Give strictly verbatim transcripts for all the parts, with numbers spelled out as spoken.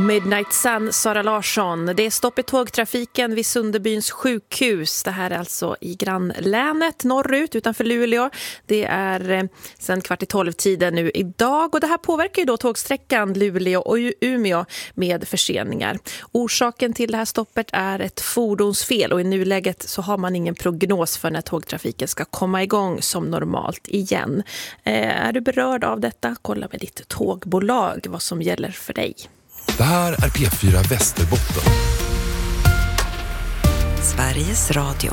Midnight Sun, Sara Larsson. Det är stopp i tågtrafiken vid Sunderbyns sjukhus. Det här är alltså i grannlänet norrut utanför Luleå. Det är eh, sedan kvart i tolv-tiden nu idag. Och det här påverkar ju då tågsträckan Luleå och Umeå med förseningar. Orsaken till det här stoppet är ett fordonsfel. Och i nuläget så har man ingen prognos för när tågtrafiken ska komma igång som normalt igen. Eh, är du berörd av detta? Kolla med ditt tågbolag vad som gäller för dig. Det här är P fyra Västerbotten. Sveriges Radio.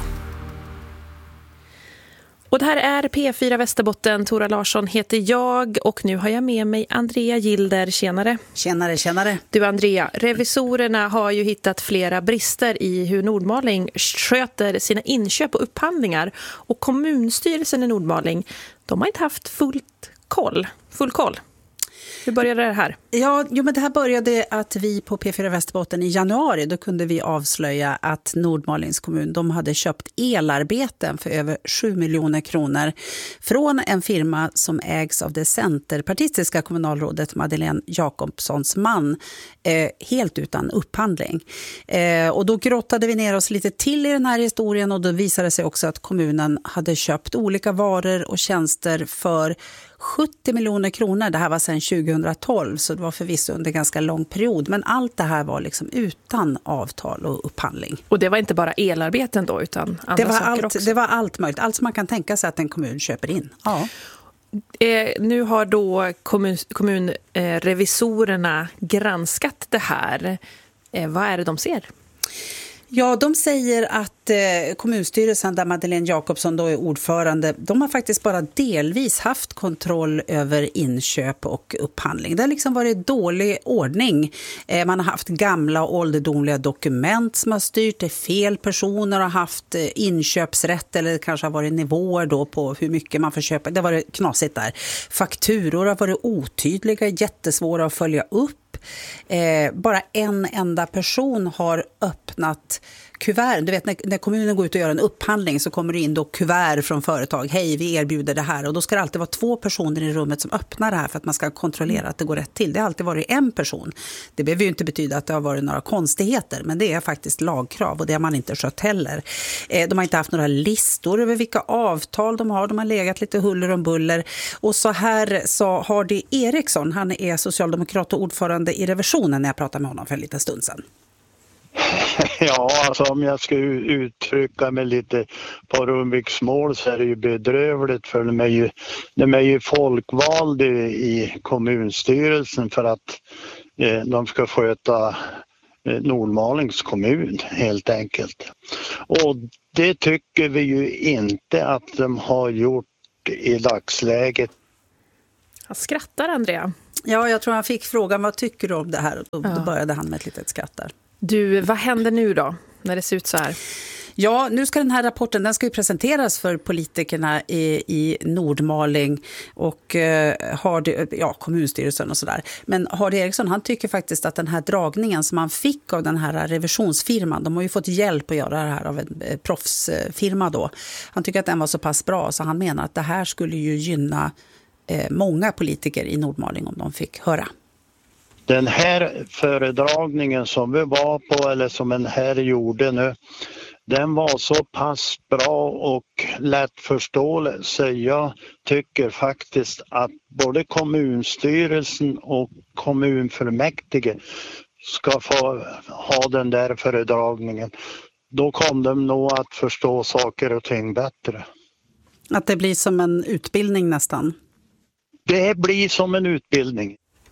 Och det här är P fyra Västerbotten. Tora Larsson heter jag och nu har jag med mig Andrea Gilder. Tjenare. Tjenare, tjenare. Du Andrea, revisorerna har ju hittat flera brister i hur Nordmaling sköter sina inköp och upphandlingar. Och kommunstyrelsen i Nordmaling, de har inte haft fullt koll, full koll. Hur började det här? Ja, jo, men det här började att vi på P fyra Västerbotten i januari, då kunde vi avslöja att Nordmalings kommun, de hade köpt elarbeten för över sju miljoner kronor från en firma som ägs av det centerpartistiska kommunalrådet Madeleine Jakobssons man, eh, helt utan upphandling. Eh, och då grottade vi ner oss lite till i den här historien och då visade det sig också att kommunen hade köpt olika varor och tjänster för sjuttio miljoner kronor. Det här var sedan tjugohundratolv, så det var förvisso under en ganska lång period. Men allt det här var liksom utan avtal och upphandling. Och det var inte bara elarbeten då, utan andra det var saker allt, också? Det var allt möjligt. Allt som man kan tänka sig att en kommun köper in. Ja. Eh, nu har då kommun, kommunrevisorerna eh, granskat det här. Eh, vad är det de ser? Ja, de säger att eh, kommunstyrelsen där Madeleine Jakobsson då är ordförande, de har faktiskt bara delvis haft kontroll över inköp och upphandling. Det har liksom varit dålig ordning. Eh, man har haft gamla och ålderdomliga dokument som har styrt. Det fel personer har haft eh, inköpsrätt eller kanske har varit nivåer då på hur mycket man får köpa. Det har varit knasigt där. Fakturor har varit otydliga, jättesvåra att följa upp. Eh, bara en enda person har öppnat kuvert. Du vet, när, när kommunen går ut och gör en upphandling så kommer det in då kuvert från företag. Hej, vi erbjuder det här. Och då ska det alltid vara två personer i rummet som öppnar det här för att man ska kontrollera att det går rätt till. Det har alltid varit en person. Det behöver ju inte betyda att det har varit några konstigheter, men det är faktiskt lagkrav och det har man inte skött heller. Eh, de har inte haft några listor över vilka avtal de har. De har legat lite huller om buller. Och så här sa Hardy Eriksson, han är socialdemokrat och ordförande i revisionen när jag pratade med honom för en liten stund sedan. Ja, alltså om jag ska uttrycka mig lite på Rundviksmål så är det ju bedrövligt för de är ju, de är ju folkvalda i kommunstyrelsen för att eh, de ska sköta eh, Nordmalings kommun helt enkelt. Och det tycker vi ju inte att de har gjort i dagsläget. Jag skrattar, Andrea. Ja, jag tror han fick frågan, vad tycker du om det här? Och då, ja. då började han med ett litet skratt där. Du, vad händer nu då när det ser ut så här? Ja, nu ska den här rapporten, den ska ju presenteras för politikerna i, i Nordmaling och eh, Hardy, ja, kommunstyrelsen och sådär. Men Hardy Eriksson, han tycker faktiskt att den här dragningen som han fick av den här revisionsfirman, de har ju fått hjälp att göra det här av en eh, proffsfirma då. Han tycker att den var så pass bra så han menar att det här skulle ju gynna eh, många politiker i Nordmaling om de fick höra. Den här föredragningen som vi var på eller som den här gjorde nu, den var så pass bra och lättförståelig så jag tycker faktiskt att både kommunstyrelsen och kommunfullmäktige ska få ha den där föredragningen. Då kommer de nog att förstå saker och ting bättre. Att det blir som en utbildning nästan? Det blir som en utbildning.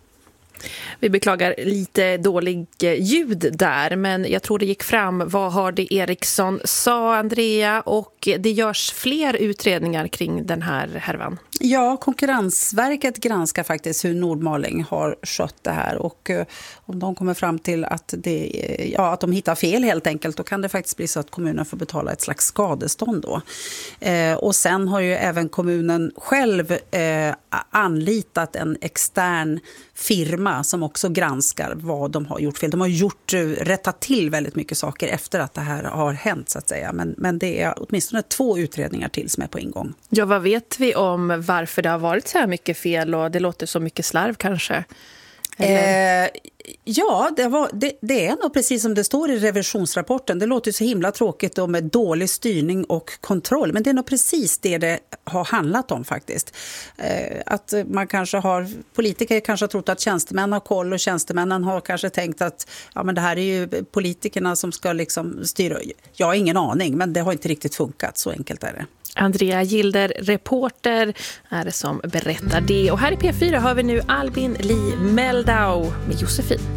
Vi beklagar lite dålig ljud där, men jag tror det gick fram vad Hardy Eriksson sa, Andrea, och det görs fler utredningar kring den här härvan. Ja, Konkurrensverket granskar faktiskt hur Nordmaling har skött det här och eh, om de kommer fram till att, det, ja, att de hittar fel helt enkelt, då kan det faktiskt bli så att kommunen får betala ett slags skadestånd då. Eh, och sen har ju även kommunen själv eh, anlitat en extern firma som också granskar vad de har gjort fel. De har gjort, rättat till väldigt mycket saker efter att det här har hänt så att säga. Men, men det är åtminstone två utredningar till som är på ingång. Ja, vad vet vi om varför det har varit så här mycket fel och det låter så mycket slarv kanske? Eh, ja, det, var, det, det är nog precis som det står i revisionsrapporten. Det låter så himla tråkigt då med dålig styrning och kontroll. Men det är nog precis det det har handlat om faktiskt. Eh, att man kanske har, politiker kanske har trott att tjänstemän har koll och tjänstemännen har kanske tänkt att ja, men det här är ju politikerna som ska liksom styra. Jag har ingen aning, men det har inte riktigt funkat, så enkelt är det. Andrea Gilder, reporter, är det som berättar det. Och här i P fyra hör vi nu Albin Lee Meldau med Josefin.